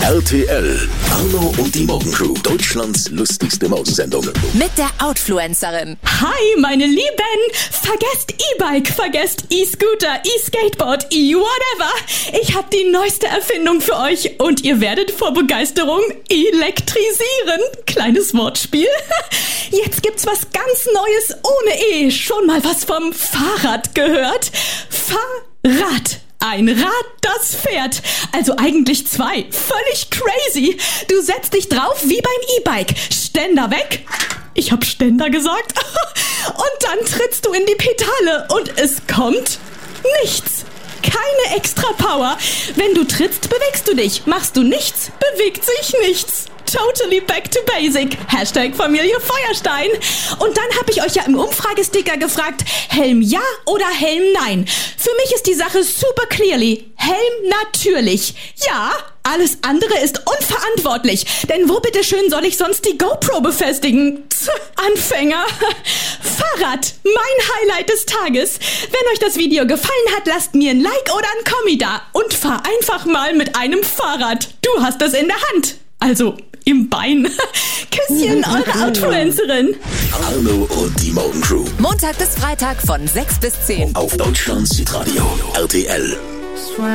RTL, Arno und die Morgencrew. Deutschlands lustigste Morgensendung. Mit der Outfluencerin. Hi, meine Lieben! Vergesst E-Bike, vergesst E-Scooter, E-Skateboard, E-Whatever. Ich habe die neueste Erfindung für euch und ihr werdet vor Begeisterung elektrisieren. Kleines Wortspiel. Jetzt gibt's was ganz Neues ohne E. Schon mal was vom Fahrrad gehört? Fahrrad. Ein Rad, das fährt. Also eigentlich zwei. Völlig crazy. Du setzt dich drauf wie beim E-Bike. Ständer weg. Ich hab Ständer gesagt. Und dann trittst du in die Pedale und es kommt nichts. Keine extra Power. Wenn du trittst, bewegst du dich. Machst du nichts, bewegt sich nichts. Totally back to basic. Hashtag Familie Feuerstein. Und dann habe ich euch ja im Umfragesticker gefragt, Helm ja oder Helm nein? Für mich ist die Sache super clearly. Helm natürlich. Ja, alles andere ist unverantwortlich. Denn wo bitteschön soll ich sonst die GoPro befestigen? Anfänger. Fahrrad, mein Highlight des Tages. Wenn euch das Video gefallen hat, lasst mir ein Like oder ein Kommi da. Und fahr einfach mal mit einem Fahrrad. Du hast es in der Hand. Also im Bein. Küsschen, eure Outfluencerin. Arno und die Morgencrew. Montag bis Freitag von 6 bis 10. Auf Deutschlands Radio. RTL.